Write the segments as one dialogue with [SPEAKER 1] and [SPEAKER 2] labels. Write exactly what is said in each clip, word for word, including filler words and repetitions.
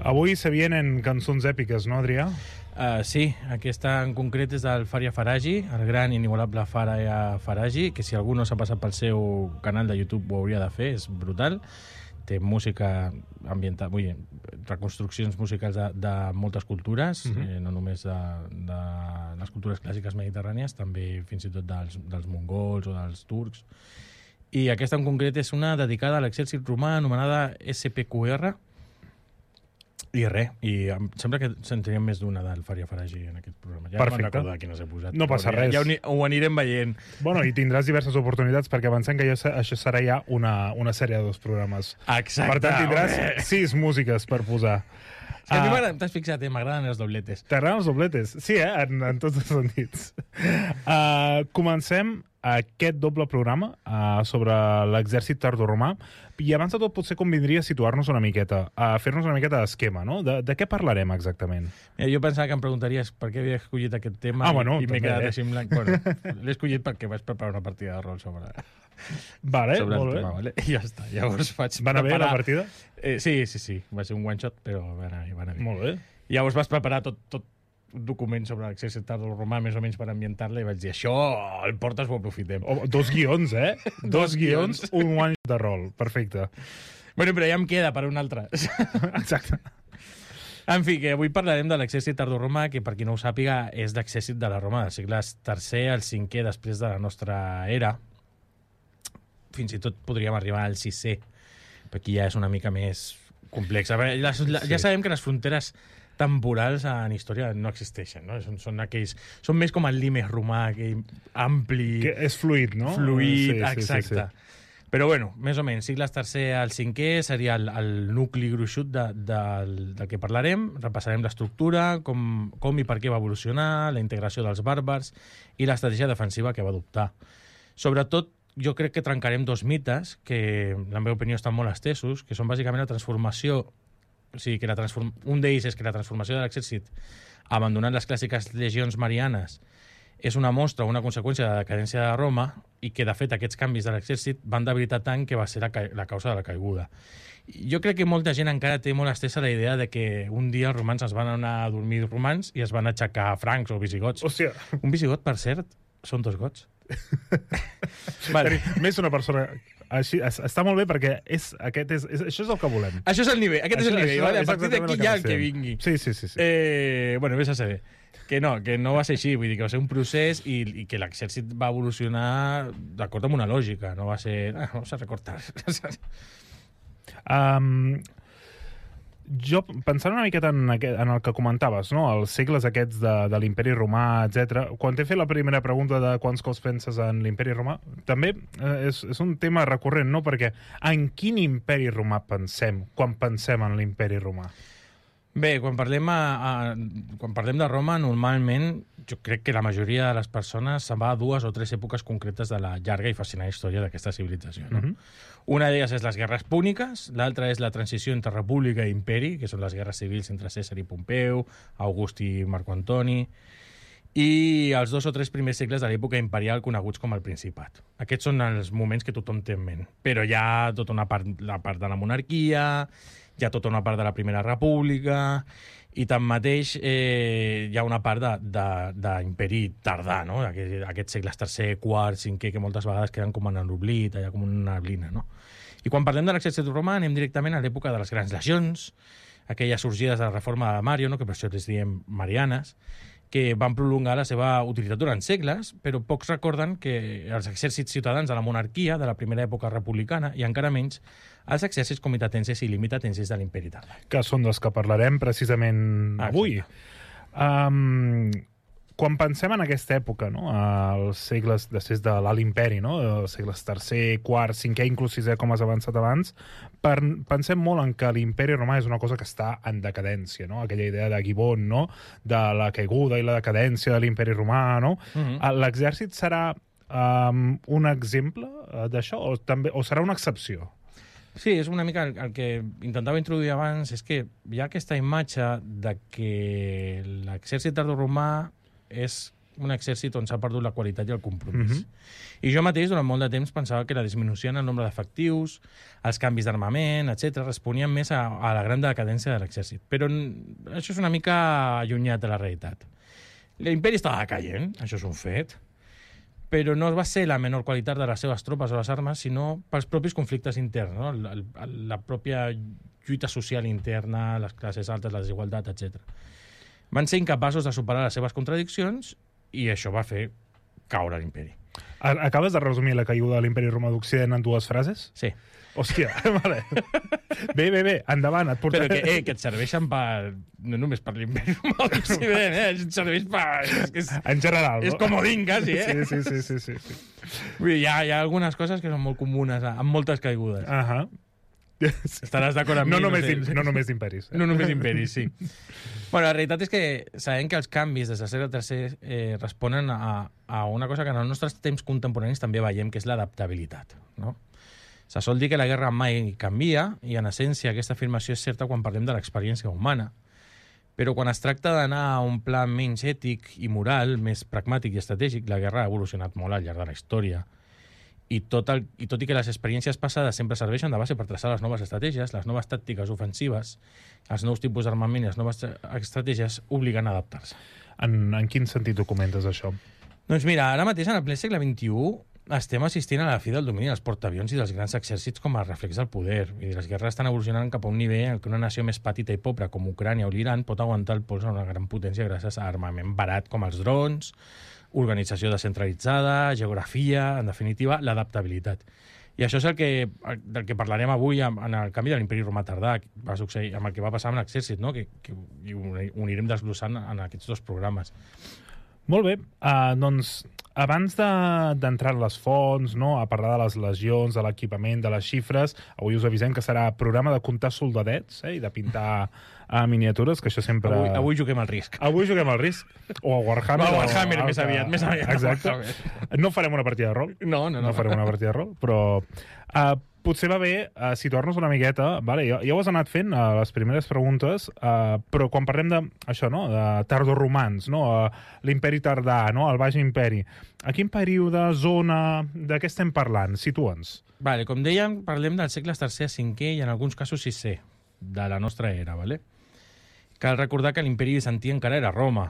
[SPEAKER 1] Avui se vienen cançons èpiques, no, Adrià?
[SPEAKER 2] Uh, sí, aquesta en concret és del Faria Faragi, el gran i inigualable Faria Faragi, que si algú no s'ha passat pel seu canal de YouTube ho hauria de fer, és brutal. Té música ambiental, vull dir, reconstruccions musicals de, de moltes cultures, uh -huh. eh, no només de, de les cultures clàssiques mediterrànies, també fins i tot dels, dels mongols o dels turcs. I aquesta en concret és una dedicada a l'exèrcit romà anomenada S P Q R, i res, i em sembla que sentiríem més d'una del Faria Faragi en aquest programa. Ja
[SPEAKER 1] Perfecte.
[SPEAKER 2] no me'n recordo de quina s'ha posat.
[SPEAKER 1] No passa res.
[SPEAKER 2] Ja, ja ho, ho anirem veient.
[SPEAKER 1] Bueno, i tindràs diverses oportunitats, perquè pensem que això, això serà ja una, una sèrie de dos programes.
[SPEAKER 2] Exacte.
[SPEAKER 1] Per tant, tindràs
[SPEAKER 2] home.
[SPEAKER 1] sis músiques per posar.
[SPEAKER 2] És que a mi m'agrada, t'has fixat, eh? M'agraden els dobletes.
[SPEAKER 1] T'agraden els dobletes? Sí, eh? En, en tots els sentits. Uh, comencem aquest doble programa uh, sobre l'exèrcit tardoromà, i abans de tot potser convindria situar-nos una miqueta, a fer-nos una miqueta d'esquema, no? De, de què parlarem exactament?
[SPEAKER 2] Mira, jo pensava que em preguntaries per què havia escollit aquest tema
[SPEAKER 1] ah, bueno,
[SPEAKER 2] i, i m'he quedat
[SPEAKER 1] eh?
[SPEAKER 2] així en blanc. Bueno, l'he escollit perquè vaig preparar una partida de rol sobre,
[SPEAKER 1] vale,
[SPEAKER 2] sobre
[SPEAKER 1] molt
[SPEAKER 2] el
[SPEAKER 1] bé.
[SPEAKER 2] tema, vale? I ja està. Llavors vaig
[SPEAKER 1] Va anar bé
[SPEAKER 2] preparar...
[SPEAKER 1] la partida?
[SPEAKER 2] Eh, sí, sí, sí. Va ser un one-shot, però va anar bé, va anar bé.
[SPEAKER 1] Molt bé.
[SPEAKER 2] Llavors vas preparar tot, tot un document sobre l'exèrcit tardoromà, més o menys per ambientar-la, i vaig dir, això el portes, ho aprofitem.
[SPEAKER 1] Oh, dos guions, eh? dos, dos guions, guions, un one de rol. Perfecte.
[SPEAKER 2] Bueno, però ja em queda per un altre.
[SPEAKER 1] Exacte.
[SPEAKER 2] En fi, que avui parlarem de l'exèrcit tardoromà, que per qui no ho sàpiga és l'exèrcit de la Roma dels segles tercer al cinquè després de la nostra era. Fins i tot podríem arribar al sisè, perquè aquí ja és una mica més complex. A veure, les, la, ja sabem que les fronteres temporals en història no existeixen, no? Són, són aquells... Són més com el limes romà, aquell ampli...
[SPEAKER 1] Que és fluid, no?
[SPEAKER 2] Fluid,
[SPEAKER 1] sí,
[SPEAKER 2] exacte.
[SPEAKER 1] Sí, sí, sí.
[SPEAKER 2] Però bueno, més o menys, sigles tercer al cinquè seria el, el nucli gruixut de, de, del que parlarem. Repassarem l'estructura, com, com i per què va evolucionar, la integració dels bàrbars i l'estratègia defensiva que va adoptar. Sobretot, jo crec que trencarem dos mites que, en la meva opinió, estan molt estesos, que són bàsicament la transformació. O sigui, que la transform... un d'ells és que la transformació de l'exèrcit, abandonant les clàssiques legions marianes, és una mostra o una conseqüència de la decadència de Roma, i que, de fet, aquests canvis de l'exèrcit van debilitar tant que va ser la, ca... la causa de la caiguda. Jo crec que molta gent encara té molt estesa la idea de que un dia els romans es van anar a dormir romans i es van aixecar francs o visigots.
[SPEAKER 1] Hòstia.
[SPEAKER 2] Un visigot, per cert, són dos gots.
[SPEAKER 1] Vale. Més una persona... Així, està molt bé perquè és, aquest és, és, això és el que volem.
[SPEAKER 2] Això és el nivell, aquest
[SPEAKER 1] això,
[SPEAKER 2] és el nivell.
[SPEAKER 1] Això,
[SPEAKER 2] Vale? A partir d'aquí ja el que vingui.
[SPEAKER 1] Sí, sí, sí. sí.
[SPEAKER 2] Eh, bueno, vés a saber. Que no, que no va ser així, vull dir que va ser un procés i, i que l'exèrcit va evolucionar d'acord amb una lògica, no va ser... Ah, vamos a recortar.
[SPEAKER 1] um, jo, pensant una miqueta en, aquest, en el que comentaves, no? Els segles aquests de, de l'imperi romà, etcètera. Quan t'he fet la primera pregunta de quants cops penses en l'imperi romà, també eh, és, és un tema recurrent, no? Perquè en quin imperi romà pensem quan pensem en l'imperi romà?
[SPEAKER 2] Bé, quan parlem, a, a, quan parlem de Roma, normalment jo crec que la majoria de les persones se'n va a dues o tres èpoques concretes de la llarga i fascinant història d'aquesta civilització. No? Uh-huh. Una d'elles és les guerres púniques, l'altra és la transició entre república i imperi, que són les guerres civils entre Cèsar i Pompeu, August i Marc Antoni, i els dos o tres primers segles de l'època imperial coneguts com el Principat. Aquests són els moments que tothom té en ment. Però hi ha tota una part, la part de la monarquia, hi ha tota una part de la Primera República, i tanmateix eh, hi ha una part d'imperi tardà, no? Aquest, aquests segles tercer, quart, cinquè, que moltes vegades queden com en l'oblit, allà com una neblina, no? I quan parlem de l'exèrcit romà anem directament a l'època de les grans legions, aquelles sorgides de la reforma de Mario, no? Que per això les diem marianes, que van prolongar la seva utilitat durant segles, però pocs recorden que els exèrcits ciutadans de la monarquia, de la primera època republicana, i encara menys els exèrcits comitatenses i limitatenses de l'imperi tardà.
[SPEAKER 1] Que són dels que parlarem precisament
[SPEAKER 2] ah,
[SPEAKER 1] avui. Um, quan pensem en aquesta època, no? Els segles després de l'Alt Imperi, no? Els segles tercer, quart, cinquè, inclús sisè, com has avançat abans, per, pensem molt en que l'imperi romà és una cosa que està en decadència, no? Aquella idea de Gibbon, no? De la caiguda i la decadència de l'imperi romà, no? Uh-huh. L'exèrcit serà um, un exemple d'això o, també, o serà una excepció?
[SPEAKER 2] Sí, és una mica el, el que intentava introduir abans, és que hi ha aquesta imatge de que l'exèrcit tardoromà és un exèrcit on s'ha perdut la qualitat i el compromís.
[SPEAKER 1] Mhm.
[SPEAKER 2] I jo mateix, durant molt de temps, pensava que la disminució en el nombre d'efectius, els canvis d'armament, etcètera, responien més a, a la gran decadència de l'exèrcit. Però n- això és una mica allunyat de la realitat. L'imperi estava caient, això és un fet, però no va ser la menor qualitat de les seves tropes o les armes, sinó pels propis conflictes interns, no? la, la, la pròpia lluita social interna, les classes altes, la desigualtat, etcètera. Van ser incapaços de superar les seves contradiccions i això va fer caure l'imperi.
[SPEAKER 1] A- Acabes de resumir la caiguda de l'imperi romà d'Occident en dues frases?
[SPEAKER 2] Sí.
[SPEAKER 1] Hòstia, vale. Bé, bé, bé, endavant, et portaré...
[SPEAKER 2] Però que, eh, que et serveixen per... No només per l'imperi romà d'Occident, eh? Et serveix per... És, que és,
[SPEAKER 1] En general, no?
[SPEAKER 2] és comodín, quasi, eh?
[SPEAKER 1] Sí, sí, sí, sí, sí.
[SPEAKER 2] Vull dir, hi ha, hi ha algunes coses que són molt comunes, amb moltes caigudes.
[SPEAKER 1] Ahà.
[SPEAKER 2] Estaràs d'acord amb
[SPEAKER 1] No,
[SPEAKER 2] mi?
[SPEAKER 1] només,
[SPEAKER 2] sé.
[SPEAKER 1] d'im- no només d'imperis.
[SPEAKER 2] No només imperis, sí. Bueno, la realitat és que sabem que els canvis des del segle tercer eh, responen a, a una cosa que en els nostres temps contemporanis també veiem, que és l'adaptabilitat, no? Se sol dir que la guerra mai canvia, i en essència aquesta afirmació és certa quan parlem de l'experiència humana. Però quan es tracta d'anar a un pla menys ètic i moral, més pragmàtic i estratègic, la guerra ha evolucionat molt al llarg de la història. I tot, el, i tot i que les experiències passades sempre serveixen de base per traçar les noves estratègies, les noves tàctiques ofensives, els nous tipus d'armament i les noves estratègies obliguen a adaptar-se.
[SPEAKER 1] En, en quin sentit ho comentes, això?
[SPEAKER 2] Doncs mira, ara mateix, en el ple segle vint-i-u, estem assistint a la fi del domini dels portaavions i dels grans exèrcits com a reflex del poder. Vull dir, les guerres estan evolucionant cap a un nivell en què una nació més petita i pobra com Ucrània o l'Iran pot aguantar el pols a una gran potència gràcies a armament barat com els drons, organització descentralitzada, geografia, en definitiva, l'adaptabilitat. I això és el que, del que parlarem avui en el canvi de l'imperi romà tardà, que va succeir, amb el que va passar amb l'exèrcit, no? que, que ho anirem desglossant en aquests dos programes.
[SPEAKER 1] Molt bé, uh, doncs abans d'entrar de, en les fonts, no, a parlar de les legions, de l'equipament, de les xifres, avui us avisem que serà programa de comptar soldadets, eh, i de pintar uh, miniatures, que això sempre...
[SPEAKER 2] Avui, avui juguem al risc.
[SPEAKER 1] Avui juguem al risc. O a Warhammer.
[SPEAKER 2] O a Warhammer,
[SPEAKER 1] o,
[SPEAKER 2] més aviat, més aviat.
[SPEAKER 1] Exacte. No farem una partida de rol.
[SPEAKER 2] No, no, no.
[SPEAKER 1] No farem una partida de rol, però... Uh, potser va bé uh, situar-nos una miqueta, vale, ja, ja ho has anat fent a uh, les primeres preguntes, uh, però quan parlem de això, no, de tardoromans, no, uh, l'imperi tardà, no, el baix imperi, a quin període, zona, de què estem parlant? Situa'ns.
[SPEAKER 2] Vale, com dèiem, parlem dels segles tercer a cinquè i en alguns casos sisè de la nostra era, vale? Cal recordar que l'imperi bizantí encara era Roma,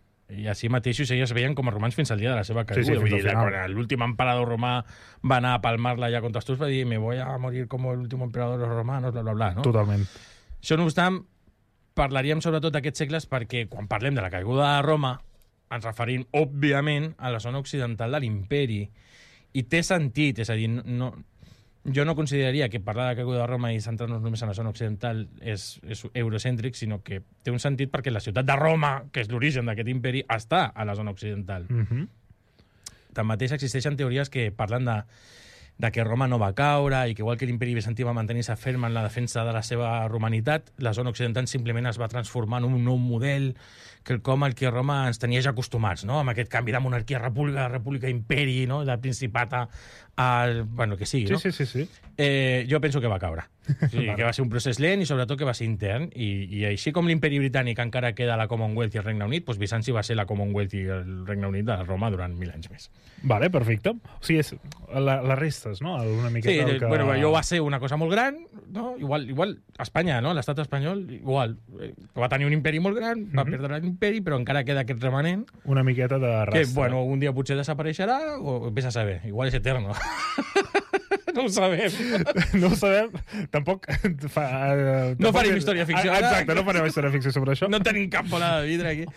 [SPEAKER 2] i així mateix ja es veien com a romans fins al dia de la seva caiguda.
[SPEAKER 1] Sí, sí,
[SPEAKER 2] Vull dir,
[SPEAKER 1] fins al final.
[SPEAKER 2] quan l'últim emperador romà va anar a palmar-la ja contra els turcs, va dir me voy a morir como el último emperador romano, bla, bla, bla, no?
[SPEAKER 1] Totalment.
[SPEAKER 2] Això, no obstant, parlaríem sobretot d'aquests segles perquè quan parlem de la caiguda de Roma ens referim, òbviament, a la zona occidental de l'imperi. I té sentit, és a dir, no, jo no consideraria que parlar de caiguda de Roma i centrar-nos només en la zona occidental és, és eurocèntric, sinó que té un sentit perquè la ciutat de Roma, que és l'origen d'aquest imperi, està a la zona occidental.
[SPEAKER 1] Mhm.
[SPEAKER 2] Tanmateix existeixen teories que parlen de, de que Roma no va caure i que igual que l'imperi bizantí va mantenir-se ferm en la defensa de la seva romanitat, la zona occidental simplement es va transformar en un nou model que com el que Roma ens tenia ja acostumats, no? Amb aquest canvi de monarquia a república, de república a imperi, no? De principat a, a... bueno, que sigui,
[SPEAKER 1] Sí,
[SPEAKER 2] no?
[SPEAKER 1] sí, sí, sí.
[SPEAKER 2] Eh, jo penso que va caure. Sí,
[SPEAKER 1] Vale.
[SPEAKER 2] que va ser un procés lent i sobretot que va ser intern. I, i així com l'imperi britànic encara queda a la Commonwealth i el Regne Unit, doncs Bizanci va ser la Commonwealth i el Regne Unit de Roma durant mil anys més.
[SPEAKER 1] Vale, perfecte. O sigui, és la, les restes, no? Una miqueta
[SPEAKER 2] Sí,
[SPEAKER 1] el que...
[SPEAKER 2] bueno, allò va ser una cosa molt gran, no? Igual, igual Espanya, no? L'estat espanyol, igual. Eh, va tenir un imperi molt gran, va
[SPEAKER 1] Mhm.
[SPEAKER 2] perdre l'imperi, però encara queda aquest remanent,
[SPEAKER 1] Una miqueta de
[SPEAKER 2] que,
[SPEAKER 1] rastre.
[SPEAKER 2] bueno, un dia potser desapareixerà, o vés a saber, igual és eterno. No ho sabem.
[SPEAKER 1] No ho sabem. Tampoc... Fa, eh,
[SPEAKER 2] No
[SPEAKER 1] tampoc
[SPEAKER 2] farem
[SPEAKER 1] és-
[SPEAKER 2] història ficció,
[SPEAKER 1] Ah,
[SPEAKER 2] ara.
[SPEAKER 1] Exacte, no farem història ficció sobre això.
[SPEAKER 2] No tenim cap bola de vidre aquí.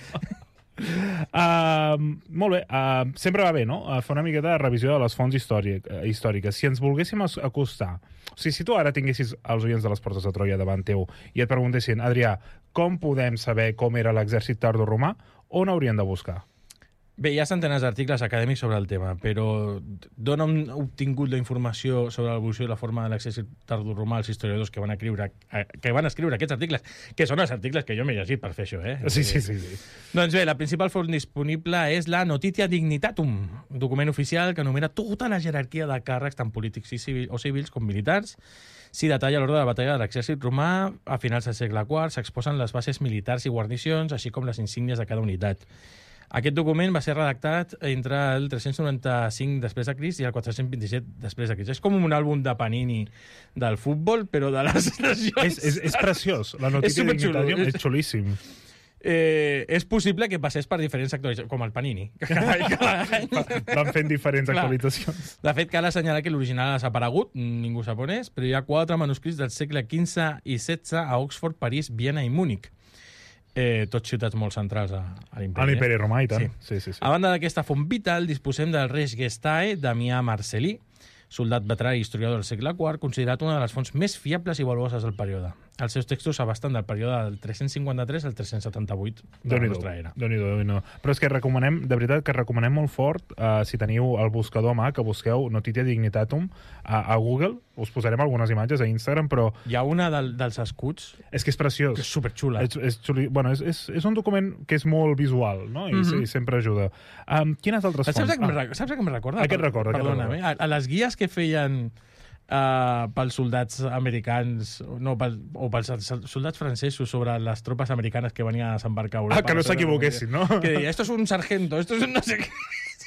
[SPEAKER 1] Uh, molt bé, uh, sempre va bé, no?, uh, fer una miqueta de revisió de les fonts històric, uh, històriques. Si ens volguéssim as- acostar... O sigui, si tu ara tinguessis els oients de les Portes de Troia davant teu i et preguntessin, Adrià, com podem saber com era l'exèrcit tardoromà, on haurien de buscar?
[SPEAKER 2] Bé, hi ha centenars d'articles acadèmics sobre el tema, però d'on han obtingut la informació sobre l'evolució i la forma de l'exèrcit tardoromà els historiadors que van escriure, que van escriure aquests articles, que són els articles que jo m'he llegit per fer això, eh?
[SPEAKER 1] Sí, sí, sí. sí.
[SPEAKER 2] Doncs bé, la principal font disponible és la Notitia Dignitatum, un document oficial que enumera tota la jerarquia de càrrecs, tant polítics i civil, o civils com militars. S'hi detalla l'ordre de la batalla de l'exèrcit romà a finals del segle quart, s'exposen les bases militars i guarnicions, així com les insígnies de cada unitat. Aquest document va ser redactat entre el tres-cents noranta-cinc després de Crist i el quatre-cents vint-i-set després de Crist. És com un àlbum de Panini del futbol, però de les nacions.
[SPEAKER 1] És, és, és preciós. La notícia Dignitarium és xulíssim.
[SPEAKER 2] Eh, és possible que passés per diferents actualitzacions, com el Panini. Cada, cada any.
[SPEAKER 1] Van fent diferents actualitzacions.
[SPEAKER 2] De fet, cal assenyalar que l'original ha desaparegut, ningú sap on és, però hi ha quatre manuscrits del segle quinze i setze a Oxford, París, Viena i Múnich. Eh, tots ciutats molt centrals a, a l'imperi.
[SPEAKER 1] A l'imperi romà, i tant.
[SPEAKER 2] Sí.
[SPEAKER 1] Sí, sí, sí.
[SPEAKER 2] A banda d'aquesta font vital, disposem del Reis Gestae, Damià Marcel·lí, soldat veterà i historiador del segle quart, considerat una de les fonts més fiables i valuoses del període. Els seus textos abasten del període del tres-cents cinquanta-tres al tres-cents setanta-vuit de la nostra era.
[SPEAKER 1] Déu-n'hi-do, Déu-n'hi-do. Però és que recomanem, de veritat, que recomanem molt fort, uh, si teniu el buscador a mà, que busqueu Notitia Dignitatum a, a Google, us posarem algunes imatges a Instagram, però...
[SPEAKER 2] Hi ha una del, dels escuts...
[SPEAKER 1] És que és preciós.
[SPEAKER 2] Que és superxula.
[SPEAKER 1] És, és, xuli... bueno, és, és, és un document que és molt visual, no? I, mm-hmm. i sempre ajuda. Um, quines altres
[SPEAKER 2] saps
[SPEAKER 1] fonts?
[SPEAKER 2] A ah. Saps a què em recorda?
[SPEAKER 1] Aquest recorda.
[SPEAKER 2] Perdona'm, eh? a, a les guies que feien... Uh, pels soldats americans no, pel, o pels soldats francesos sobre les tropes americanes que venien a desembarcar a Europa.
[SPEAKER 1] Ah, que no s'equivoquessin, no?
[SPEAKER 2] Que deia, esto es un sargento, esto es un no sé què...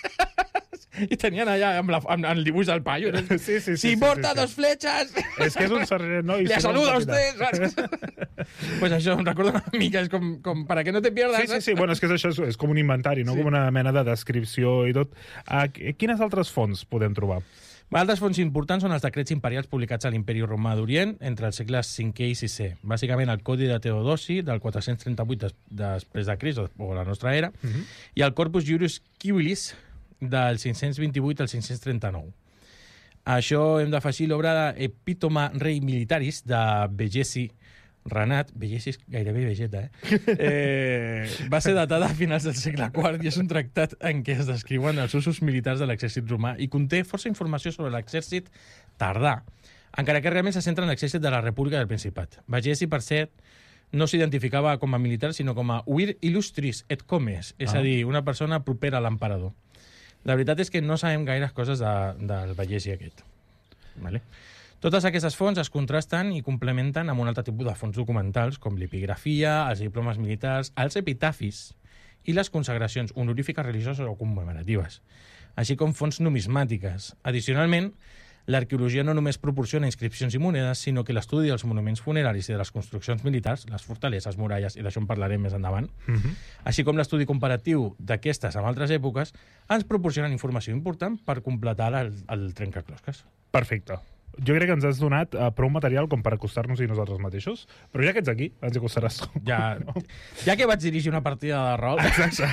[SPEAKER 2] I tenien allà amb, la, amb, amb el dibuix del paio.
[SPEAKER 1] Sí, sí, sí.
[SPEAKER 2] Si
[SPEAKER 1] sí,
[SPEAKER 2] porta
[SPEAKER 1] sí, sí.
[SPEAKER 2] dos flechas...
[SPEAKER 1] És que és un sargent, no? I
[SPEAKER 2] le
[SPEAKER 1] si
[SPEAKER 2] saluda
[SPEAKER 1] no,
[SPEAKER 2] a usted. Pues això, em recorda una mica, és com, com para que no te pierdas.
[SPEAKER 1] Sí, sí, sí. Bueno, és que això és, és com un inventari, no? Sí. Com una mena de descripció i tot. Uh, quines altres fonts podem trobar?
[SPEAKER 2] Altres fonts importants són els decrets imperials publicats a l'Imperi Romà d'Orient entre els segles cinquè i sisè. Bàsicament el Codi de Teodosi, del quatre-cents trenta-vuit des, després de Crist, o la nostra era, uh-huh. i el Corpus Juris Civilis, del cinc-cents vint-i-vuit al cinc-cents trenta-nou. Això hem d'afegir l'obra d'Epítoma Rei Militaris, de Begesi Renat, Begesi és gairebé vegeta, eh? eh? Va ser datada a finals del segle quart i és un tractat en què es descriuen els usos militars de l'exèrcit romà i conté força informació sobre l'exèrcit tardà, encara que realment se centra en l'exèrcit de la República del Principat. Begesi, per cert, no s'identificava com a militar, sinó com a vir illustris et comes, és ah. a dir, una persona propera a l'emperador. La veritat és que no sabem gaires coses de, del Begesi aquest. Vale? Totes aquestes fonts es contrasten i complementen amb un altre tipus de fonts documentals, com l'epigrafia, els diplomes militars, els epitafis i les consagracions honorífiques religioses o commemoratives, així com fonts numismàtiques. Addicionalment, l'arqueologia no només proporciona inscripcions i monedes, sinó que l'estudi dels monuments funeraris i de les construccions militars, les fortaleses, muralles, i d'això en parlarem més endavant, uh-huh. així com l'estudi comparatiu d'aquestes amb altres èpoques, ens proporcionen informació important per completar el, el trencaclosques.
[SPEAKER 1] Perfecte. Jo crec que ens has donat uh, prou material com per acostar-nos-hi nosaltres mateixos, però ja que ets aquí, ens acostaràs tu.
[SPEAKER 2] Ja, no? Ja que vaig dirigir una partida de rol...
[SPEAKER 1] Exacte.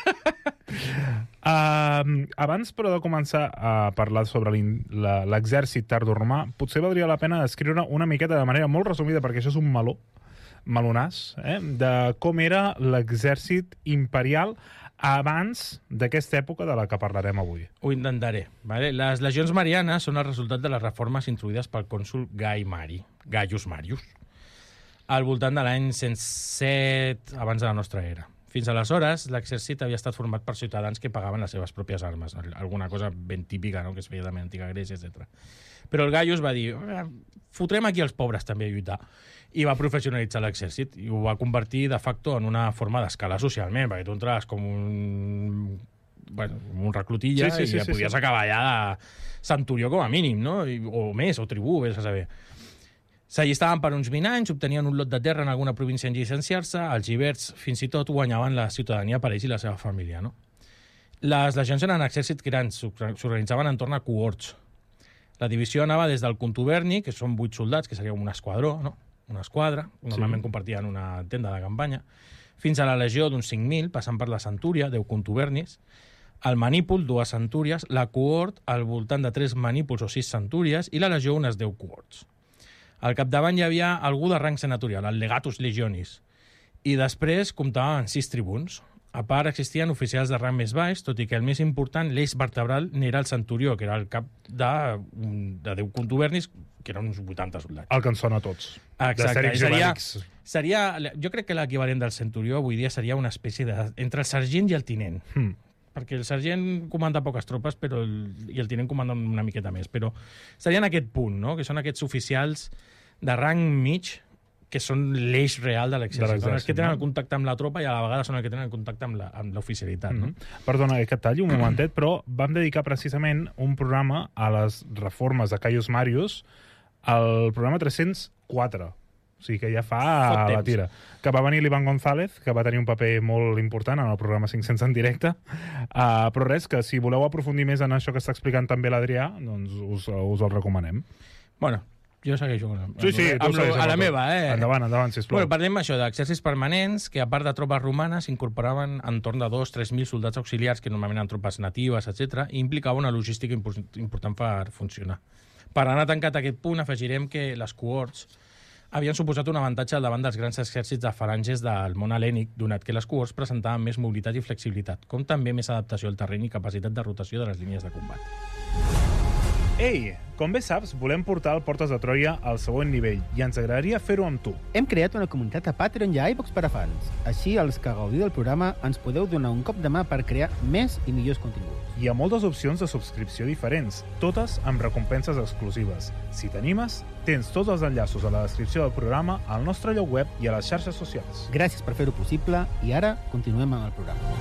[SPEAKER 1] uh, abans, però, de començar a parlar sobre l'exèrcit tardoromà, potser valdria la pena escriure una miqueta de manera molt resumida, perquè això és un meló, melonàs, eh, de com era l'exèrcit imperial abans d'aquesta època de la que parlarem avui.
[SPEAKER 2] Ho intentaré. Vale? Les legions marianes són el resultat de les reformes introduïdes pel cònsol Gai Mari, Gaius Marius, al voltant de l'any cent set abans de la nostra era. Fins aleshores, l'exèrcit havia estat format per ciutadans que pagaven les seves pròpies armes, alguna cosa ben típica, no?, que es feia de l'antiga Grècia, etcètera. Però el Gaius va dir, fotrem aquí els pobres també a lluitar, i va professionalitzar l'exèrcit i ho va convertir de facto en una forma d'escalar socialment, perquè tu entraves com un, bueno, un reclutilla sí, sí, sí, i ja sí, podies sí. acabar allà de centurió com a mínim, no? I, o més, o tribú, vés a saber. S'allistaven per uns vint anys, obtenien un lot de terra en alguna província en llicenciar-se, els lliberts fins i tot guanyaven la ciutadania per ells i la seva família, no? Les legions eren exèrcits grans, s'organitzaven entorn a cohorts. La divisió anava des del contuberni, que són vuit soldats, que seria un esquadró, no? Una esquadra, normalment sí. compartien una tenda de campanya, fins a la legió d'uns cinc mil, passant per la centúria, deu contubernis, el manípul, dues centúries, la cohort, al voltant de tres manípuls o sis centúries, i la legió, unes deu cohorts. Al capdavant hi havia algú de rang senatorial, el legatus legionis, i després comptava amb sis tribuns. A part, existien oficials de rang més baix, tot i que el més important, l'eix vertebral, n'era el centurió, que era el cap de, de deu contubernis, que eren uns vuitanta soldats.
[SPEAKER 1] El que ens sona a tots.
[SPEAKER 2] Exacte. Seria, seria, jo crec que l'equivalent del centurió avui dia seria una espècie de... entre el sergent i el tinent. Hmm. Perquè el sergent comanda poques tropes però el, i el tinent comanda una miqueta més. Però seria en aquest punt, no?, que són aquests oficials de rang mig que són l'eix real de l'exèrcit. Són els que tenen
[SPEAKER 1] no?
[SPEAKER 2] el contacte amb la tropa i a la vegada són els que tenen el contacte amb la- amb l'oficialitat. No?
[SPEAKER 1] Mm-hmm. Perdona que et talli un momentet, però vam dedicar precisament un programa a les reformes de Caius Marius, el programa tres-cents quatre. O sigui que ja fa
[SPEAKER 2] Fot
[SPEAKER 1] la
[SPEAKER 2] temps.
[SPEAKER 1] tira. Que va venir l'Ivan González, que va tenir un paper molt important en el programa cinc-cents en directe. Uh, però res, que si voleu aprofundir més en això que està explicant també l'Adrià, doncs us, us el recomanem.
[SPEAKER 2] Bueno, jo segueixo amb,
[SPEAKER 1] Sí, sí, tu
[SPEAKER 2] amb,
[SPEAKER 1] segueix
[SPEAKER 2] amb, a la
[SPEAKER 1] amb el
[SPEAKER 2] meva, eh?
[SPEAKER 1] Endavant, endavant, sisplau.
[SPEAKER 2] Bueno, parlem això d'exèrcits permanents, que a part de tropes romanes incorporaven entorn de dos a tres mil soldats auxiliars, que normalment eren tropes natives, etcètera, i implicava una logística impor- important per funcionar. Per anar tancat aquest punt, afegirem que les cohorts havien suposat un avantatge al davant dels grans exèrcits de falanges del món hel·lènic, donat que les cohorts presentaven més mobilitat i flexibilitat, com també més adaptació al terreny i capacitat de rotació de les línies de combat.
[SPEAKER 1] Ei, com bé saps, volem portar el Portes de Troia al següent nivell i ens agradaria fer-ho amb tu.
[SPEAKER 3] Hem creat una comunitat a Patreon i a iVox per a fans. Així, els que gaudiu del programa ens podeu donar un cop de mà per crear més i millors continguts.
[SPEAKER 1] Hi ha moltes opcions de subscripció diferents, totes amb recompenses exclusives. Si t'animes, tens tots els enllaços a la descripció del programa, al nostre lloc web i a les xarxes socials.
[SPEAKER 3] Gràcies per fer-ho possible i ara continuem amb el programa.